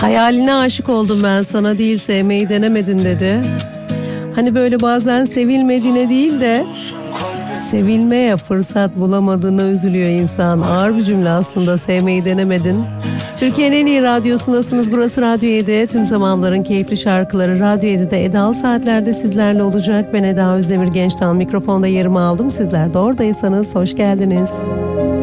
Hayaline aşık oldum ben, sana değil sevmeyi denemedin dedi. Hani böyle bazen sevilmediğine değil de sevilmeye fırsat bulamadığına üzülüyor insan. Ağır bir cümle aslında, sevmeyi denemedin. Türkiye'nin en iyi radyosundasınız. Burası Radyo 7. Tüm zamanların keyifli şarkıları Radyo 7'de Edalı Saatler'de sizlerle olacak. Ben Eda Özdemir Genç'ten mikrofonda yerimi aldım. Sizler de oradaysanız hoş geldiniz.